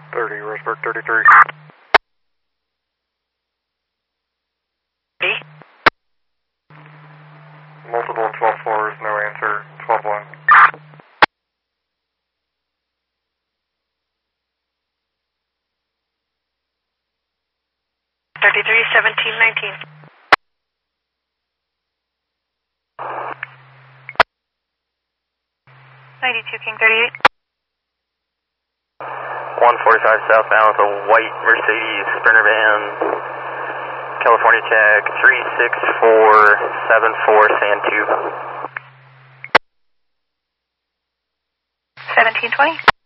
30, Roseburg 33. Multiple and 12 floors, no answer, 12-1. 33, 17, 19. 92, King 38. 145 southbound with a white Mercedes Sprinter van. California check 36474 Sand Tube. 1720.